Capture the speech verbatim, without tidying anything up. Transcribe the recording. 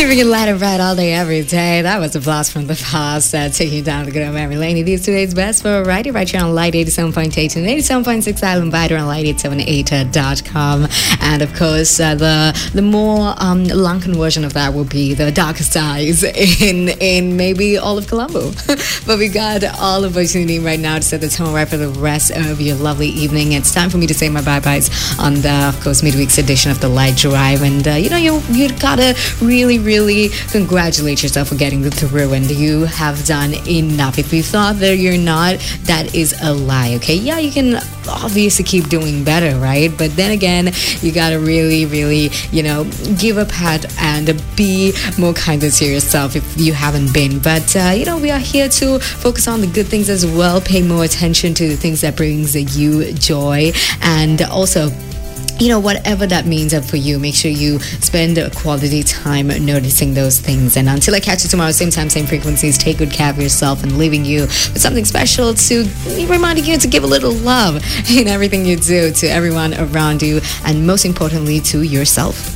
Keeping it light and bright all day, every day. That was a blast from the past, uh, taking you down the good old memory lane. It is today's best for variety right here on Light eighty-seven point eight and eighty-seven point six Island Vider on light eight seven eight dot com. And of course, uh, the the more um, Lankan version of that will be the darkest eyes in in maybe all of Colombo. But we got all of what you need right now to set the tone right for the rest of your lovely evening. It's time for me to say my bye-byes on the, of course, midweek's edition of the Light Drive. And, uh, you know, you you gotta really, really congratulate yourself for getting through, and you have done enough. If you thought that you're not, that is a lie, okay? Yeah, you can obviously keep doing better, right? But then again, you gotta really, really, you know, give a pat and be more kinder to yourself if you haven't been. But, uh, you know, we are here to focus on the good things as well, pay more attention to the things that brings you joy, and also, you know, whatever that means for you, make sure you spend quality time noticing those things. And until I catch you tomorrow, same time, same frequencies, take good care of yourself, and leaving you with something special to reminding you to give a little love in everything you do to everyone around you, and most importantly, to yourself.